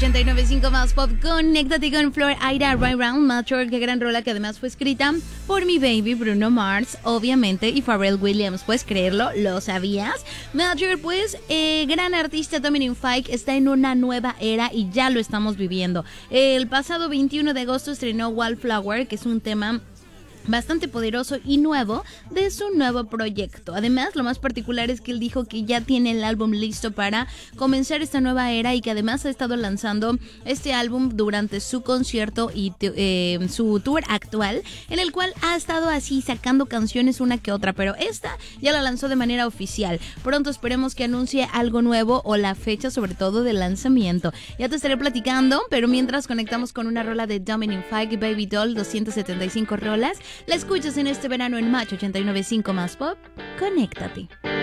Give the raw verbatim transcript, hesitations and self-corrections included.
ochenta y nueve punto cinco más pop. Conéctate con Flor Aira Right Round Mature, qué gran rola que además fue escrita por mi baby Bruno Mars, obviamente, y Pharrell Williams. ¿Puedes creerlo? ¿Lo sabías? Mature, pues, eh, gran artista Dominic Fike está en una nueva era y ya lo estamos viviendo. El pasado veintiuno de agosto estrenó Wallflower, que es un tema bastante poderoso y nuevo de su nuevo proyecto. Además, lo más particular es que él dijo que ya tiene el álbum listo para comenzar esta nueva era y que además ha estado lanzando este álbum durante su concierto y eh, su tour actual, en el cual ha estado así sacando canciones una que otra, pero esta ya la lanzó de manera oficial. Pronto esperemos que anuncie algo nuevo o la fecha sobre todo de lanzamiento. Ya te estaré platicando, pero mientras conectamos con una rola de Dominic Fike, Baby Doll, doscientas setenta y cinco rolas. La escuchas en este verano en Match ochenta y nueve punto cinco más pop. Conéctate.